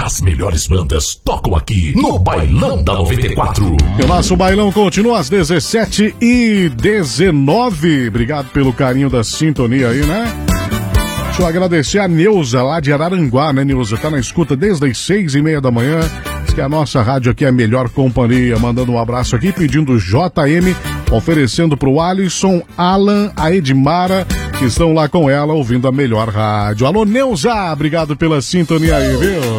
As melhores bandas tocam aqui no Bailão da 94. E o nosso bailão continua às 17h19. Obrigado pelo carinho da sintonia aí, né? Deixa eu agradecer a Neuza lá de Araranguá, né, Neuza? Tá na escuta desde as 6h30 da manhã. Diz que a nossa rádio aqui é a melhor companhia. Mandando um abraço aqui, pedindo JM, oferecendo pro Alisson, Alan, a Edmara, que estão lá com ela ouvindo a melhor rádio. Alô, Neuza, obrigado pela sintonia aí, viu?